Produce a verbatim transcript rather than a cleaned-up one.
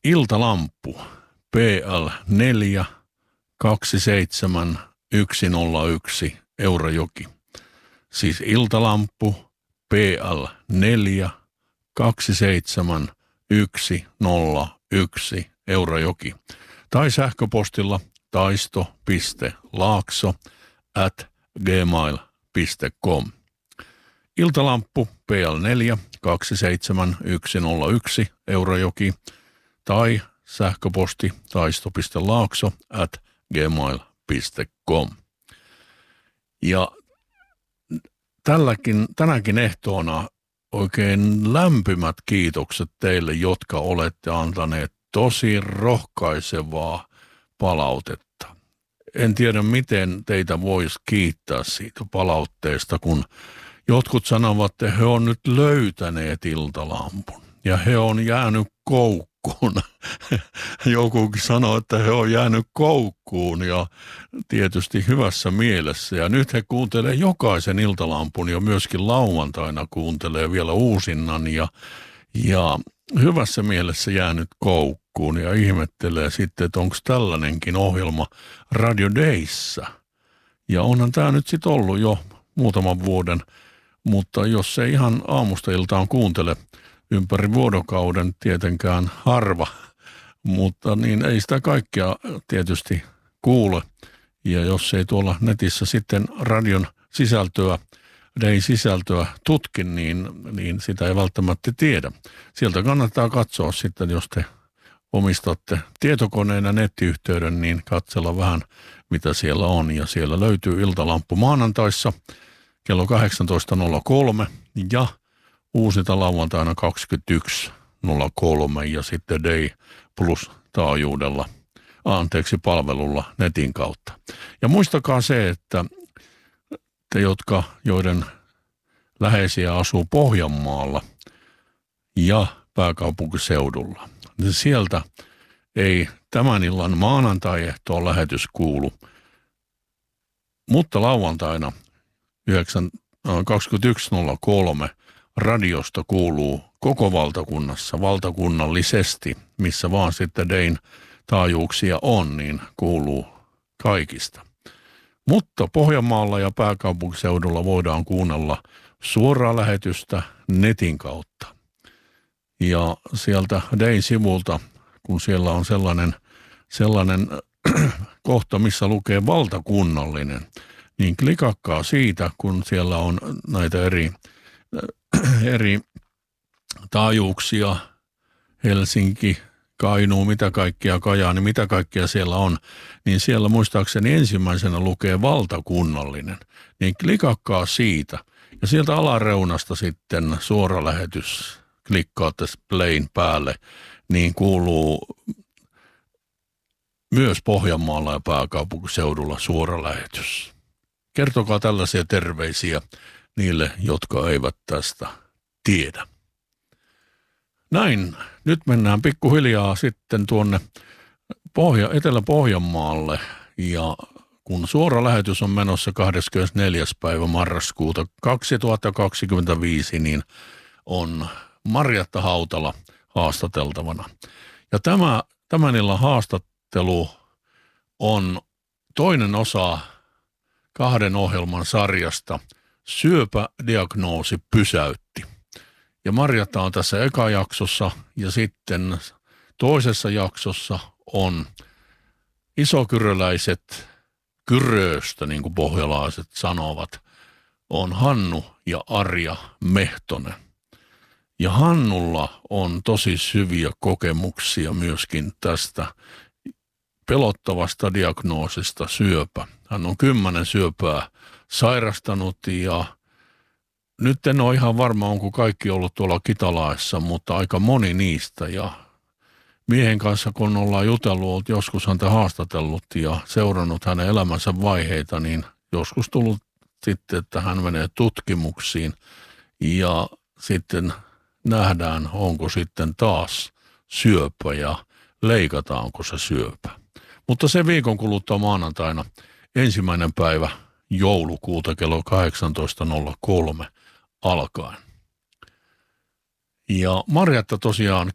Iltalamppu P L neljä kaksi seitsemän yksi nolla yksi Eurajoki. Siis Iltalamppu P L neljä kaksi seitsemän yksi nolla yksi Eurajoki. Tai sähköpostilla taisto piste laakso at gmail piste com. Iltalamppu P L neljä kaksi seitsemän yksi nolla yksi Eurajoki tai sähköposti taisto piste laakso at gmail piste com. Ja tälläkin, tänäkin ehtoona oikein lämpimät kiitokset teille, jotka olette antaneet tosi rohkaisevaa palautetta. En tiedä, miten teitä voisi kiittää siitä palautteesta, kun jotkut sanovat, että he on nyt löytäneet Iltalampun ja he on jäänyt koukkuun. Jokukin sanoi, että he on jäänyt koukkuun ja tietysti hyvässä mielessä. Ja nyt he kuuntelee jokaisen Iltalampun ja myöskin lauantaina kuuntelee vielä uusinnan ja, ja hyvässä mielessä jäänyt koukkuun ja ihmettelee sitten, että onko tällainenkin ohjelma Radio Dayssä. Ja onhan tämä nyt sitten ollut jo muutaman vuoden, mutta jos ei ihan aamusta iltaan kuuntele ympäri vuorokauden, tietenkään harva, mutta niin ei sitä kaikkea tietysti kuule. Ja jos ei tuolla netissä sitten radion sisältöä, Dayn sisältöä tutki, niin, niin sitä ei välttämättä tiedä. Sieltä kannattaa katsoa sitten, jos te omistatte tietokoneen ja nettiyhteyden, niin katsella vähän, mitä siellä on. Ja siellä löytyy Iltalamppu maanantaissa kello kahdeksantoista nolla kolme ja uusinta lauantaina kaksikymmentäyksi nolla kolme ja sitten Day Plus taajuudella, anteeksi palvelulla netin kautta. Ja muistakaa se, että te, jotka, joiden läheisiä asuu Pohjanmaalla ja pääkaupunkiseudulla, niin sieltä ei tämän illan maanantai-ehtoon lähetys kuulu, mutta lauantaina kaksikymmentäyksi nolla kolme radiosta kuuluu koko valtakunnassa, valtakunnallisesti, missä vaan sitten Dayn taajuuksia on, niin kuuluu kaikista. Mutta Pohjanmaalla ja pääkaupunkiseudulla voidaan kuunnella suoraa lähetystä netin kautta. Ja sieltä Dayn sivulta, kun siellä on sellainen, sellainen kohta, missä lukee valtakunnallinen, niin klikakkaa siitä, kun siellä on näitä eri eri taajuuksia, Helsinki, Kainuu, mitä kaikkia, Kajaani, mitä kaikkia siellä on, niin siellä muistaakseni ensimmäisenä lukee valtakunnallinen. Niin klikakkaa siitä ja sieltä alareunasta sitten suora lähetys, klikkaatte playn päälle, niin kuuluu myös Pohjanmaalla ja pääkaupunkiseudulla suora lähetys. Kertokaa tällaisia terveisiä niille, jotka eivät tästä tiedä. Näin, nyt mennään pikkuhiljaa sitten tuonne Pohja, Etelä-Pohjanmaalle ja kun suora lähetys on menossa kahdeskymmenesneljäs päivä marraskuuta kaksituhattakaksikymmentäviisi, niin on Marjatta Hautala haastateltavana. Ja tämä, tämän illan haastattelu on toinen osa kahden ohjelman sarjasta Syöpädiagnoosi pysäytti. Ja Marjatta on tässä eka jaksossa ja sitten toisessa jaksossa on isokyröläiset Kyröstä, niin kuin pohjalaiset sanovat, on Hannu ja Arja Mehtonen. Ja Hannulla on tosi syviä kokemuksia myöskin tästä pelottavasta diagnoosista syöpä. Hän on kymmenen syöpää sairastanut ja nyt en ole ihan varma, onko kaikki ollut tuolla Kitalaessa, mutta aika moni niistä. Ja miehen kanssa, kun ollaan jutellut, joskus häntä haastatellut ja seurannut hänen elämänsä vaiheita, niin joskus tullut sitten, että hän menee tutkimuksiin ja sitten nähdään, onko sitten taas syöpä ja leikataanko se syöpä. Mutta se viikon kuluttua maanantaina ensimmäinen päivä joulukuuta kello kahdeksantoista nolla kolme alkaen. Ja Marjatta tosiaan